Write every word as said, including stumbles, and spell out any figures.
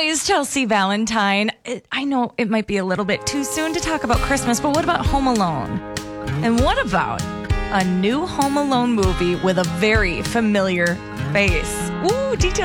Anyways, Chelsea Valentine, it, I know it might be a little bit too soon to talk about Christmas, but what about Home Alone? And what about a new Home Alone movie with a very familiar face? Ooh, details.